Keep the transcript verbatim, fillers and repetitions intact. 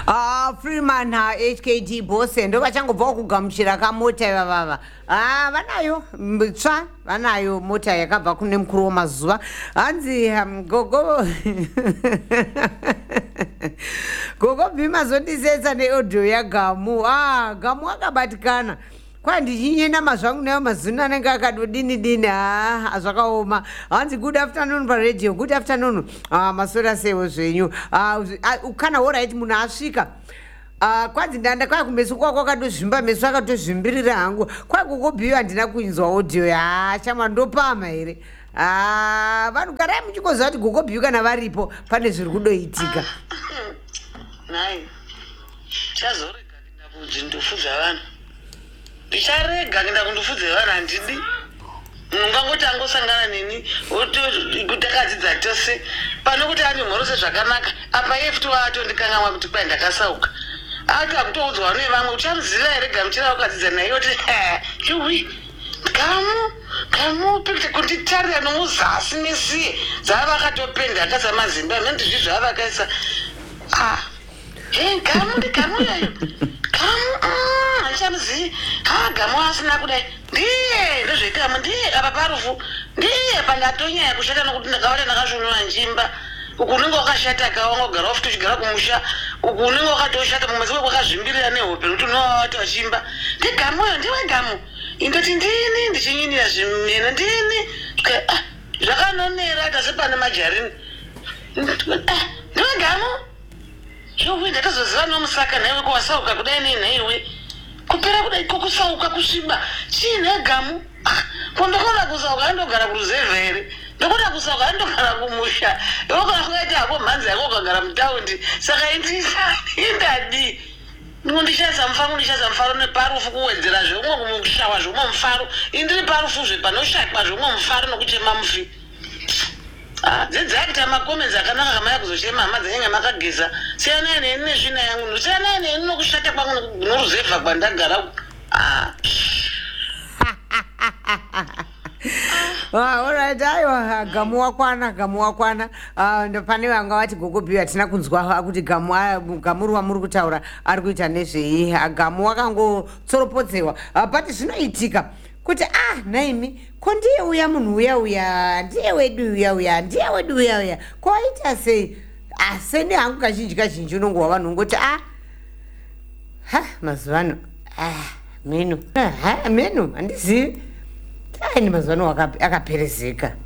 Ah, Freeman ha H K D boss ndo vachangobva kugamuchira kamota iva vava. Ah, vanayo tsva vanayo mota yakabva kune mukuru wemazuva. Hanzi um, gogo gogo bhima zondisetsa neaudio yaGamu. Ah, Gamu akabatikana. Kwandichinyena mazvangu nayo mazuna anenge akadodini dini. Ah, zvakaoma. Hanzi good afternoon pa radio. Good afternoon. Ah, masora sewo zvenyu. Ah, kana alright munhu asvika. Ah, kwanzi ndanda kwa kumeso kwako akatozvimba meso akatozvimbirira hangu. Kwa kukobhiwa ndina kuinzwa audio ya chama ndopama here. Ah, vanhu garai muchikoza kuti kukobhiwa kana varipo pane zviri kudoitika. Nai. Chazorega ndakuzvindofudza vanhu. Ndicharega ngenda kundofudze vanhu handidi. Ungangoti angosangana neni kuti akadzidza tose pano kuti ari mhorose zvakanaka apa iye futi watondikangamwa kuti kwai ndakasauka aka kutoudzwa nevamwe uchamuziva here Gamuchira wakadzidza naye oti iwi Gamu Gamu pekute kunditarira nomuzasi mesiye dzavakatopenda akazamazimba mene ndizvizvo avakaisa ah he Gamu ndi Gamu yayo Gamu hachamuzivi ha Gamu asina kudai ndiye ndozvekamu ndiye apa parufu ndiye pandatonyaya kushata nokuti ndakavata ndakashonwa njimba uku unenge wakashata kawanga ugara wafuti uchigara kumusha uku unenge wakatoshata mumwezi wakazvimbirira nehope nokuti unovavata vachimba ndiGamuyo ndiwe Gamu indoti ndini ndichinyinira zvimena ndini zvakanonera tasi pane majarini ndiwe Gamu zvowi ndatozoziva nomusaka nhaiwe kwawasauka kudai nenhaiwe kupera kudai kokusauka kusviba chiine Gamu kondokona kusauka andogara kuruzevha here ndokuda kusauka andogara kumusha okona kukaita hako mhanzi yako ukagara mutaundi saka indadi ndishaisa mufaro ndishaisa mufaro neparufu kuwedzera zvomwe kumushawa zvomwe mufaro indiri parufuzve panoshakwa zvomwe mufaro nokuchema mufi dzidzai kuita makomenzi akanaka kamaya kuzochema hama dzanyanga makageza siyanai neni nezvina yangu siyanai neni nokushata kwangu noruzevha kwandagara Ah, alright, aiwa Gamu wakwana, Gamu wakwana. Ah, ndo pane vanga vati gogobiwa atina kunzwa kuti Gamu Gamu ruwa muri kutaura ari kuita nezvei. Gamu wakangotsoropodzewa. Ah, but zvinoitika kuti ah naimi ko ndiye uya munhu uya uya ndiye wedu uya uya ndiye wedu uya uya kwaita sei ah sene hangu kazhinji kazhinji unongwa vanhu ngoti ah ha mazuvano ah menu ah menu handizivi ai mazuvano akaperezeka.